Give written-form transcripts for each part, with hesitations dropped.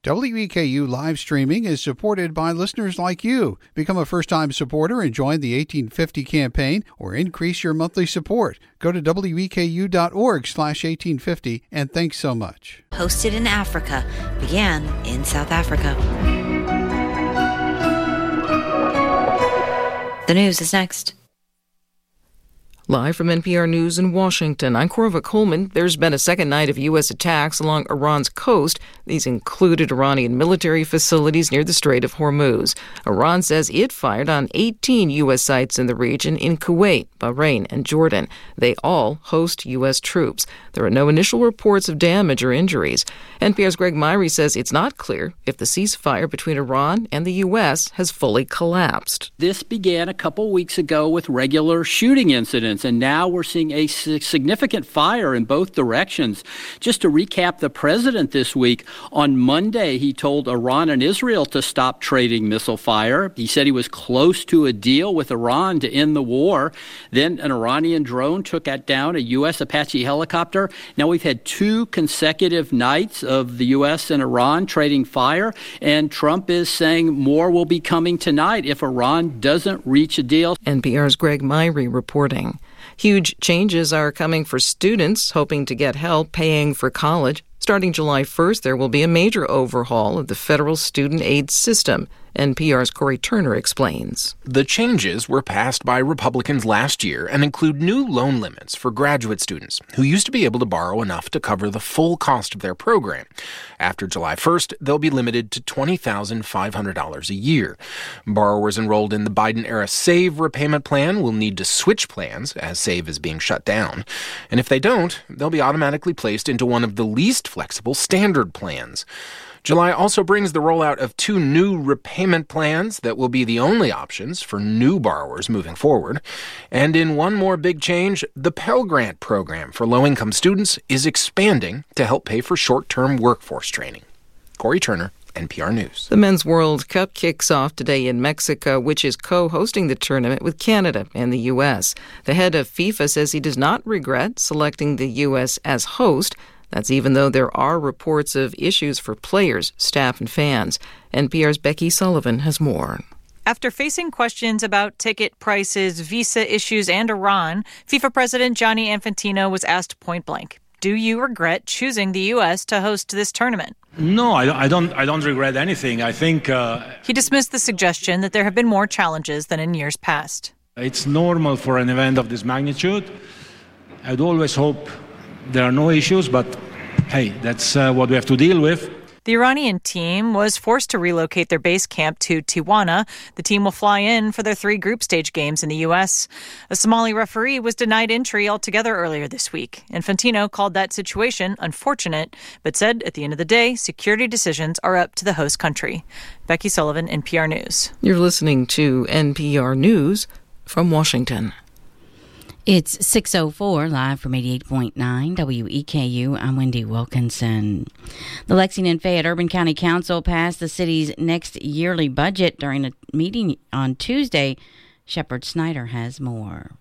WEKU live streaming is supported by listeners like you. Become a first-time supporter and join the 1850 campaign or increase your monthly support. Go to weku.org/1850 and thanks so much. Hosted in Africa, began in South Africa. The news is next. Live from NPR News in Washington, I'm Corva Coleman. There's been a second night of U.S. attacks along Iran's coast. These included Iranian military facilities near the Strait of Hormuz. Iran says it fired on 18 U.S. sites in the region in Kuwait, Bahrain, and Jordan. They all host U.S. troops. There are no initial reports of damage or injuries. NPR's Greg Myrie says it's not clear if the ceasefire between Iran and the U.S. has fully collapsed. This began a couple weeks ago with regular shooting incidents, and now we're seeing a significant fire in both directions. Just to recap the president this week, on Monday he told Iran and Israel to stop trading missile fire. He said he was close to a deal with Iran to end the war. Then an Iranian drone took down a U.S. Apache helicopter. Now we've had 2 consecutive nights of the U.S. and Iran trading fire, and Trump is saying more will be coming tonight if Iran doesn't reach a deal. NPR's Greg Myrie reporting. Huge changes are coming for students hoping to get help paying for college. Starting July 1st, there will be a major overhaul of the federal student aid system. NPR's Corey Turner explains. The changes were passed by Republicans last year and include new loan limits for graduate students who used to be able to borrow enough to cover the full cost of their program. After July 1st, they'll be limited to $20,500 a year. Borrowers enrolled in the Biden-era SAVE repayment plan will need to switch plans as SAVE is being shut down. And if they don't, they'll be automatically placed into one of the least flexible standard plans. July also brings the rollout of 2 new repayment plans that will be the only options for new borrowers moving forward. And in one more big change, the Pell Grant program for low-income students is expanding to help pay for short-term workforce training. Corey Turner, NPR News. The Men's World Cup kicks off today in Mexico, which is co-hosting the tournament with Canada and the U.S. The head of FIFA says he does not regret selecting the U.S. as host. That's even though there are reports of issues for players, staff, and fans. NPR's Becky Sullivan has more. After facing questions about ticket prices, visa issues, and Iran, FIFA President Gianni Infantino was asked point blank, do you regret choosing the U.S. to host this tournament? No, I don't regret anything. I think... He dismissed the suggestion that there have been more challenges than in years past. It's normal for an event of this magnitude. I'd always hope there are no issues, but hey, that's what we have to deal with. The Iranian team was forced to relocate their base camp to Tijuana. The team will fly in for their 3 group stage games in the U.S. A Somali referee was denied entry altogether earlier this week. Infantino called that situation unfortunate, but said at the end of the day, security decisions are up to the host country. Becky Sullivan, NPR News. You're listening to NPR News from Washington. It's 6:04, live from 88.9 WEKU. I'm Wendy Wilkinson. The Lexington-Fayette Urban County Council passed the city's next yearly budget during a meeting on Tuesday. Shepard Snyder has more.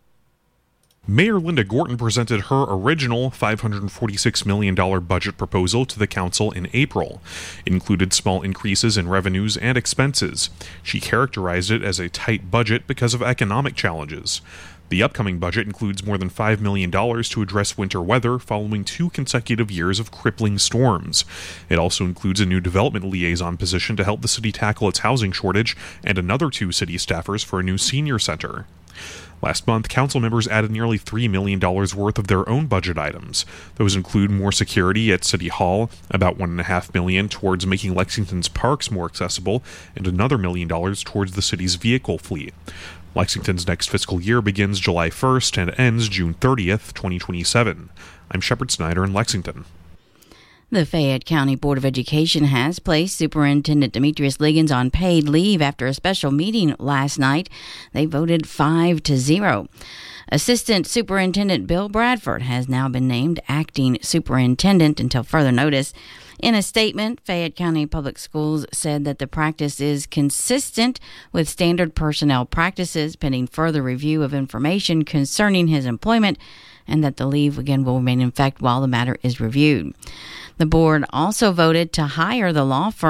Mayor Linda Gorton presented her original $546 million budget proposal to the council in April. It included small increases in revenues and expenses. She characterized it as a tight budget because of economic challenges. The upcoming budget includes more than $5 million to address winter weather following 2 consecutive years of crippling storms. It also includes a new development liaison position to help the city tackle its housing shortage and another 2 city staffers for a new senior center. Last month, council members added nearly $3 million worth of their own budget items. Those include more security at City Hall, about $1.5 million towards making Lexington's parks more accessible, and another $1 million towards the city's vehicle fleet. Lexington's next fiscal year begins July 1st and ends June 30th, 2027. I'm Shepard Snyder in Lexington. The Fayette County Board of Education has placed Superintendent Demetrius Liggins on paid leave after a special meeting last night. They voted 5-0. Assistant Superintendent Bill Bradford has now been named acting superintendent until further notice. In a statement, Fayette County Public Schools said that the practice is consistent with standard personnel practices pending further review of information concerning his employment, and that the leave again will remain in effect while the matter is reviewed. The board also voted to hire the law firm